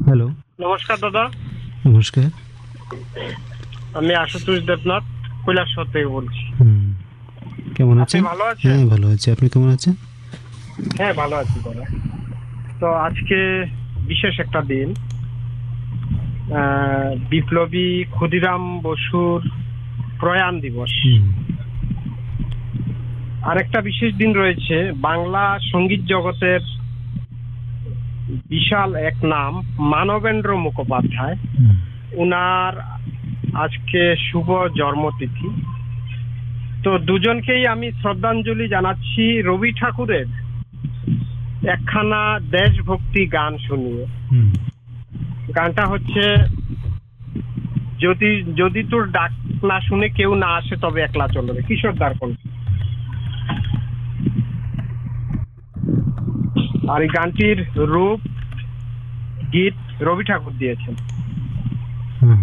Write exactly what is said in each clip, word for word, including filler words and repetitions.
Hello, নমস্কার দাদা। নমস্কার। আমি আশুতোষ দেবনাথ কৈলাসহর থেকে বলছি। হুম, কেমন আপনি আছেন? ভালো আছেন? হ্যাঁ, ভালো আছি। আপনি কেমন আছেন? হ্যাঁ, ভালো আছি দাদা। তো আজকে বিশেষ একটা দিন। আহ, বিপ্লবী ক্ষুদিরাম বসুর প্রয়াণ দিবস। হুম, আরেকটা বিশেষ দিন রয়েছে, বাংলা সঙ্গীত জগতের বিশাল এক নাম মানবেন্দ্র মুখোপাধ্যায়। হুম, উনার আজকে শুভ জন্মতিথি। তো দুজনকেই আমি শ্রদ্ধাঞ্জলি জানাচ্ছি রবি ঠাকুরের একখানা দেশভক্তি গান শুনিয়ে। হুম, গানটা হচ্ছে, যদি যদি তোর ডাক না শুনে কেউ না আসে তবে একলা চলবে, কিশোর দার কণ্ঠে। আর এই গানটির রূপ গীত রবি ঠাকুর দিয়েছেন। হুম,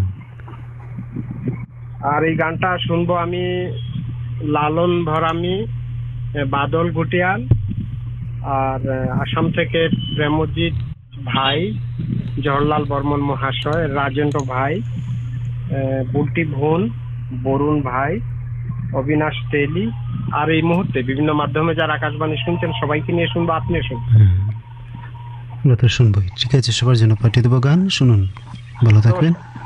আর এই গানটা শুনবো আমি লালন ভরামি, বাদল গুটিয়াল, আর আসাম থেকে প্রেমজিৎ ভাই, জওহরলাল বর্মন মহাশয়, রাজেন্দ্র ভাই, বুলটি বোন, বরুণ ভাই, অবিনাশ তেলি। আর এই মুহূর্তে বিভিন্ন মাধ্যমে যারা আকাশবাণী শুনছেন সবাইকে নিয়ে শুনবো, আপনিও শুনবেন। হুম। ওগুলো তো শুনবই। ঠিক আছে, সবার জন্য পাঠিয়ে দেবো গান। শুনুন, ভালো থাকবেন। নমস্কার।